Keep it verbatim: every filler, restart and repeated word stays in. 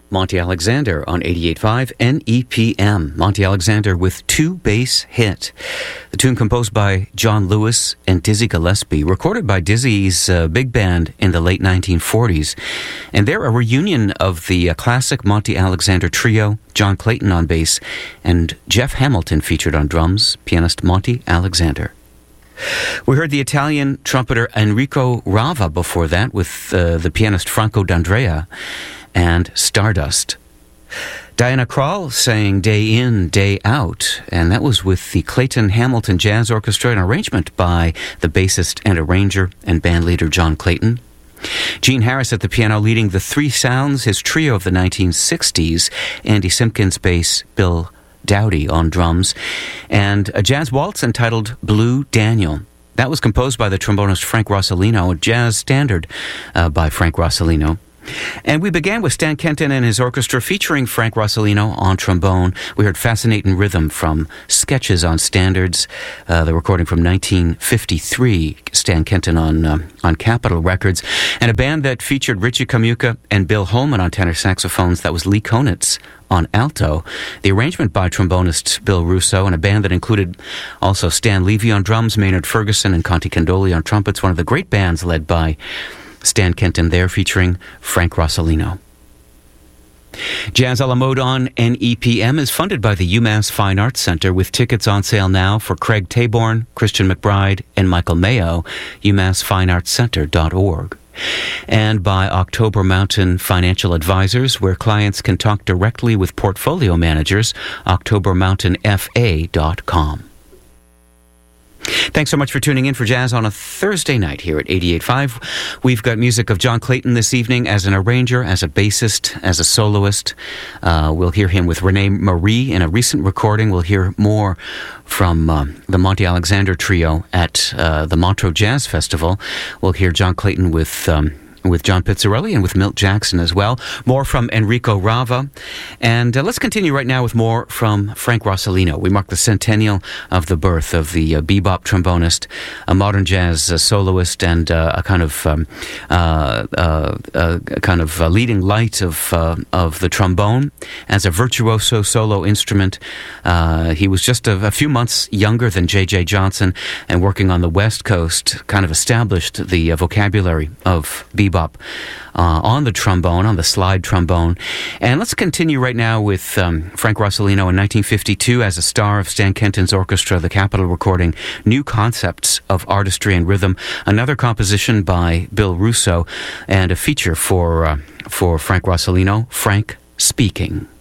Monty Alexander on eighty-eight point five N E P M. Monty Alexander with Two Bass Hit. The tune composed by John Lewis and Dizzy Gillespie, recorded by Dizzy's uh, big band in the late nineteen forties. And they're a reunion of the uh, classic Monty Alexander trio, John Clayton on bass, and Jeff Hamilton featured on drums, pianist Monty Alexander. We heard the Italian trumpeter Enrico Rava before that with uh, the pianist Franco D'Andrea and Stardust. Diana Krall sang Day In, Day Out, and that was with the Clayton Hamilton Jazz Orchestra, an arrangement by the bassist and arranger and bandleader John Clayton. Gene Harris at the piano leading the Three Sounds, his trio of the nineteen sixties, Andy Simpkins bass, Bill Dowdy on drums, and a jazz waltz entitled Blue Daniel. That was composed by the trombonist Frank Rossellino, a jazz standard uh, by Frank Rossellino. And we began with Stan Kenton and his orchestra featuring Frank Rossellino on trombone. We heard Fascinating Rhythm from Sketches on Standards, uh, the recording from nineteen fifty-three, Stan Kenton on uh, on Capitol Records, and a band that featured Richie Kamuka and Bill Holman on tenor saxophones. That was Lee Konitz on alto. The arrangement by trombonist Bill Russo, and a band that included also Stan Levy on drums, Maynard Ferguson and Conti Candoli on trumpets, one of the great bands led by Stan Kenton there, featuring Frank Rossellino. Jazz a la mode on N E P M is funded by the UMass Fine Arts Center, with tickets on sale now for Craig Taborn, Christian McBride, and Michael Mayo, umass fine arts center dot org. And by October Mountain Financial Advisors, where clients can talk directly with portfolio managers, october mountain f a dot com. Thanks so much for tuning in for Jazz on a Thursday night here at eighty-eight point five. We've got music of John Clayton this evening as an arranger, as a bassist, as a soloist. Uh, we'll hear him with Renee Marie in a recent recording. We'll hear more from uh, the Monty Alexander Trio at uh, the Montreux Jazz Festival. We'll hear John Clayton with Um, with John Pizzarelli and with Milt Jackson as well. More from Enrico Rava. And uh, let's continue right now with more from Frank Rossellino. We mark the centennial of the birth of the uh, bebop trombonist, a modern jazz uh, soloist, and uh, a kind of um, uh, uh, uh, a kind of uh, leading light of uh, of the trombone as a virtuoso solo instrument. Uh, he was just a, a few months younger than J J Johnson, and working on the West Coast kind of established the uh, vocabulary of bebop Uh, on the trombone, on the slide trombone. And let's continue right now with um, Frank Rossellino in nineteen fifty-two as a star of Stan Kenton's orchestra, the Capitol recording, New Concepts of Artistry and Rhythm, another composition by Bill Russo, and a feature for, uh, for Frank Rossellino, Frank Speaking.